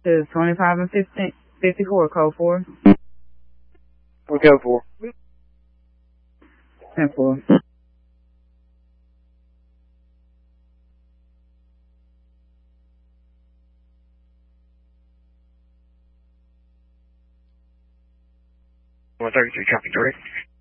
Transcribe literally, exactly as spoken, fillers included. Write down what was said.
Is twenty-five and fifteen, fifty-four, code four. What code four? ten four. one thirty-three, copy direct.